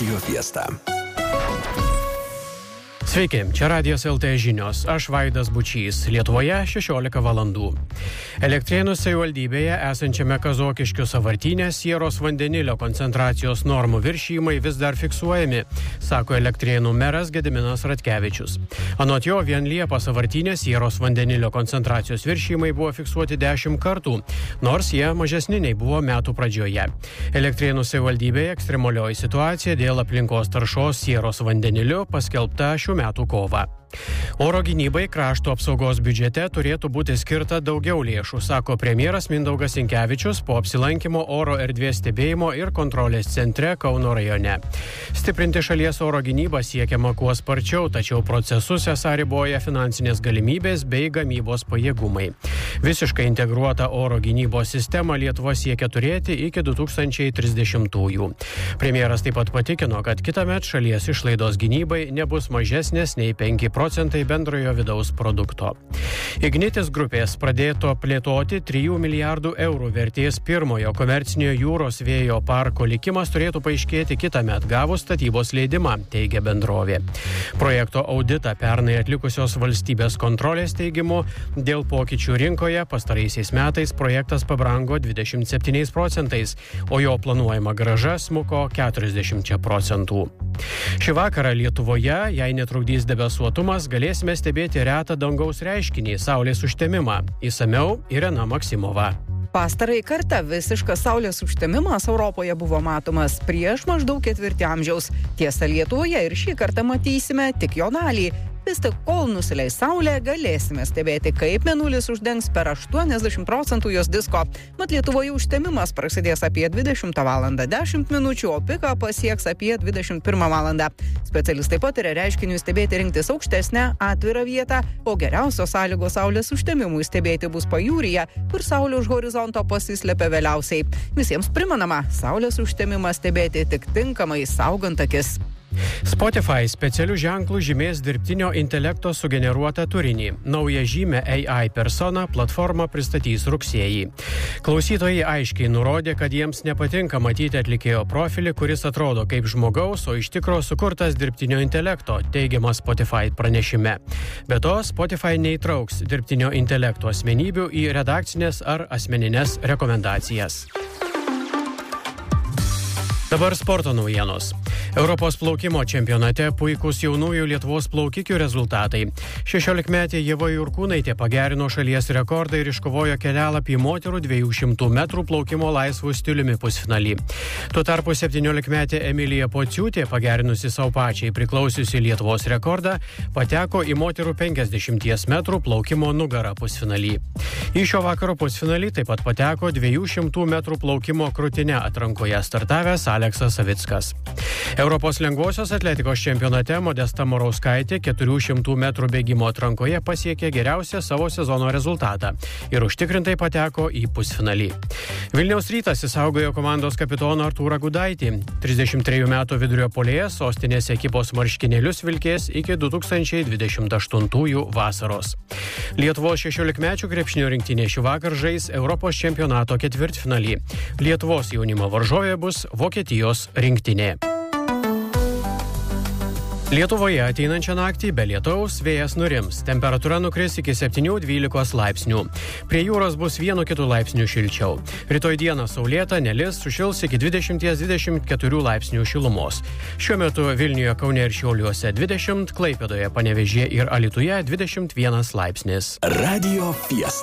Radio Fiesta. Sveiki, čia Radijos LT žinios. Aš Vaidas Bučys. Lietuvoje 16 valandų. Elektrėnų savivaldybėje esančiame Kazokiškių sąvartyne sieros vandenilio koncentracijos normų viršijimai vis dar fiksuojami, sako Elektrėnų meras Gediminas Ratkevičius. Anot jo, vien Liepą sąvartyne sieros vandenilio koncentracijos viršijimai buvo fiksuoti 10 kartų, nors jie mažesni nei buvo metų pradžioje. Elektrėnų savivaldybėje ekstremalioji situacija dėl aplinkos taršos sieros vandeniliu paskelbta šių metų kovą. Oro gynybai krašto apsaugos biudžete turėtų būti skirta daugiau lėšų, sako premjeras Mindaugas Sinkevičius po apsilankimo oro erdvės stebėjimo ir kontrolės centre Kauno rajone. Stiprinti šalies oro gynybą siekiama kuo sparčiau, tačiau procesus esą riboja finansinės galimybės bei gamybos pajėgumai. Visiškai integruotą oro gynybos sistemą Lietuva siekia turėti iki 2030-ųjų. Premjeras taip pat patikino, kad kitąmet šalies išlaidos gynybai nebus mažesnės nei 5% bendrojo vidaus produkto. Ignitis grupės pradėto plėtoti 3 milijardų eurų vertės pirmojo komercinio jūros vėjo parko likimas turėtų paaiškėti kitąmet gavus statybos leidimą, teigia bendrovė. Projekto auditą pernai atlikusios valstybės kontrolės teigimu, dėl pokyčių rinkoje pastaraisiais metais projektas pabrango 27%, o jo planuojama grąža smuko 40%. Šį vakarą Lietuvoje, jei netrukdys debesuotumas, galėsime stebėti retą dangaus reiškinį – saulės užtemimą. Išsamiau Irena Maksimova. Pastarąjį kartą visiškas saulės užtemimas Europoje buvo matomas prieš maždaug 4 amžiaus. Tiesa, Lietuvoje ir šį kartą matysime tik jo dalį. Vis tik, kol nusileis saulė, galėsime stebėti, kaip mėnulis uždengs per 80% jos disko. Mat Lietuvoje užtemimas prasidės apie 20 val. 10 minučių, o piką pasieks apie 21 val. Specialistai pataria reiškiniui stebėti rinktis aukštesnę, atvirą vietą, o geriausios sąlygos saulės užtemimui stebėti bus pajūryje, kur saulė už horizonto pasislepia vėliausiai. Visiems primenama, saulės užtemimą stebėti tik tinkamai saugant akis. Spotify specialių ženklų žymės dirbtinio intelekto sugeneruotą turinį. Naują žymę AI persona platforma pristatys rugsėjį. Klausytojai aiškiai nurodė, kad jiems nepatinka matyti atlikėjo profilį, kuris atrodo kaip žmogaus, o iš tikro sukurtas dirbtinio intelekto, teigiama Spotify pranešime. Be to, Spotify neįtrauks dirbtinio intelekto asmenybių į redakcinės ar asmeninės rekomendacijas. Dabar sporto naujienos. Europos plaukimo čempionate puikūs jaunųjų Lietuvos plaukikių rezultatai. 16-metė Ieva Jurkūnaitė pagerino šalies rekordą ir iškovojo kelialapį moterų 200 metrų plaukimo laisvų stiliumi pusfinalį. Tuo tarpu 17-metė Emilija Pociūtė, pagerinusi savo pačiai priklausiusi Lietuvos rekordą, pateko į moterų 50 metrų plaukimo nugarą pusfinalį. Į šio vakaro pusfinalį taip pat pateko 200 metrų plaukimo krūtine atrankoje startavęs Aleksas Savickas. Europos lengvosios atletikos čempionate Modesta Morauskaitė 400 metrų bėgimo atrankoje pasiekė geriausią savo sezono rezultatą ir užtikrintai pateko į pusfinalį. Vilniaus Rytas išsaugojo komandos kapitoną Artūrą Gudaitį. 33 metų vidurio puolėjas sostinės ekipos marškinėlius vilkės iki 2028 vasaros. Lietuvos 16-mečių krepšinio rinktinė šį vakar žais Europos čempionato ketvirtfinalį. Lietuvos jaunimo varžovė bus Vokietijos rinktinė. Lietuvoje ateinančią naktį be lietaus vėjas nurims. Temperatūra nukris iki 7-12 laipsnių. Prie jūros bus 1-2 laipsnių šilčiau. Rytoj dieną saulėta, nelis, sušils iki 20-24 laipsnių šilumos. Šiuo metu Vilniuje, Kaune ir Šiauliuose 20, Klaipėdoje, Panevėžyje ir Alytuje 21 laipsnis. Radio Fiesta.